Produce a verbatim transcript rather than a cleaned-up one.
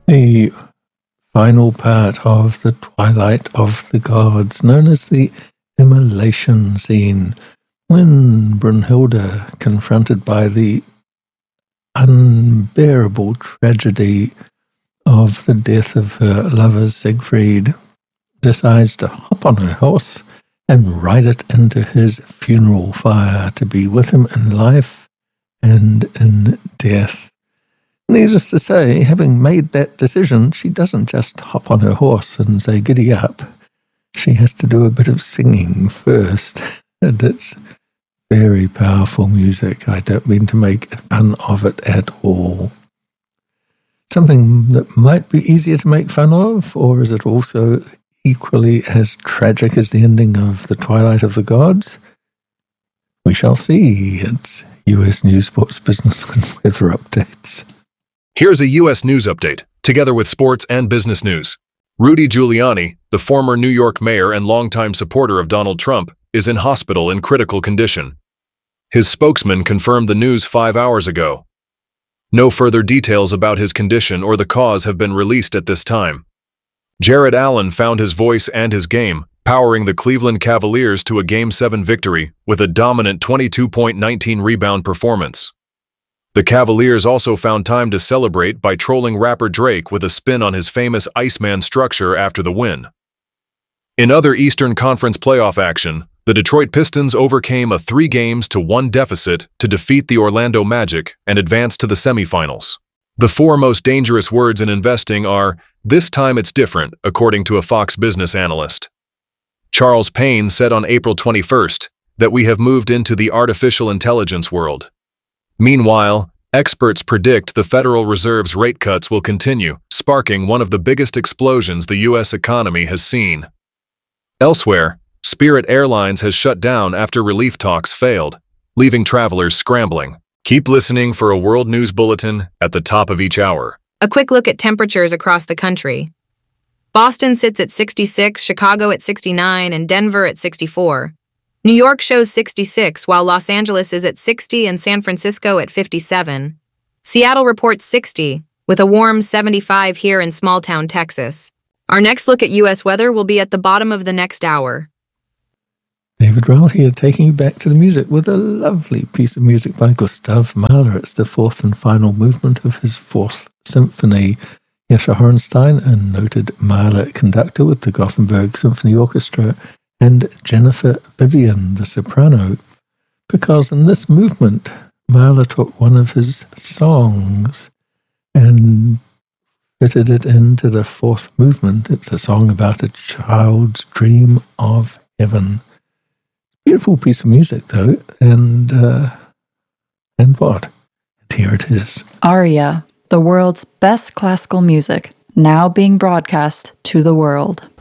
The final part of the Twilight of the Gods, known as the Immolation Scene, when Brunhilde, confronted by the unbearable tragedy of the death of her lover Siegfried, decides to hop on her horse and ride it into his funeral fire to be with him in life and in death. Needless to say, having made that decision, she doesn't just hop on her horse and say, "Giddy up." She has to do a bit of singing first, and it's very powerful music. I don't mean to make fun of it at all. Something that might be easier to make fun of, or is it also equally as tragic as the ending of The Twilight of the Gods? We shall see. It's U S News, Sports, Business, and Weather Updates. Here's a U S news update, together with sports and business news. Rudy Giuliani, the former New York mayor and longtime supporter of Donald Trump, is in hospital in critical condition. His spokesman confirmed the news five hours ago. No further details about his condition or the cause have been released at this time. Jared Allen found his voice and his game, powering the Cleveland Cavaliers to a Game seven victory with a dominant twenty-two point one nine rebound performance. The Cavaliers also found time to celebrate by trolling rapper Drake with a spin on his famous Iceman structure after the win. In other Eastern Conference playoff action, the Detroit Pistons overcame a three games to one deficit to defeat the Orlando Magic and advance to the semifinals. The four most dangerous words in investing are, "This time it's different," according to a Fox Business analyst. Charles Payne said on April twenty-first that we have moved into the artificial intelligence world. Meanwhile, experts predict the Federal Reserve's rate cuts will continue, sparking one of the biggest explosions the U S economy has seen. Elsewhere, Spirit Airlines has shut down after relief talks failed, leaving travelers scrambling. Keep listening for a world news bulletin at the top of each hour. A quick look at temperatures across the country. Boston sits at sixty-six, Chicago at sixty-nine, and Denver at sixty-four. New York shows sixty-six, while Los Angeles is at sixty and San Francisco at fifty-seven. Seattle reports sixty, with a warm seventy-five here in small-town Texas. Our next look at U S weather will be at the bottom of the next hour. David Rowell here, taking you back to the music with a lovely piece of music by Gustav Mahler. It's the fourth and final movement of his Fourth Symphony. Yasha Hornstein, a noted Mahler conductor with the Gothenburg Symphony Orchestra, and Jennifer Vivian, the soprano, because in this movement, Mahler took one of his songs and fitted it into the fourth movement. It's a song about a child's dream of heaven. Beautiful piece of music, though, and uh, and what? And here it is. Aria, the world's best classical music, now being broadcast to the world.